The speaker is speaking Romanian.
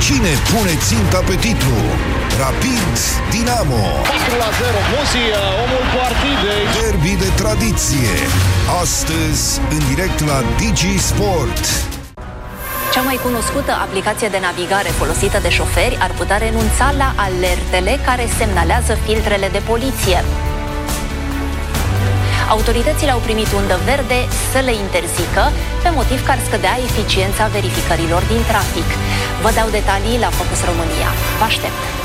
Cine pune ținta pe titlu? Rapid Dinamo. 4-0, Musi, omul partidei. Derby de tradiție. Astăzi, în direct la Digi Sport. Cea mai cunoscută aplicație de navigare folosită de șoferi ar putea renunța la alertele care semnalează filtrele de poliție. Autoritățile au primit undă verde să le interzică, pe motiv că ar scădea eficiența verificărilor din trafic. Vă dau detalii la Focus România. Vă aștept!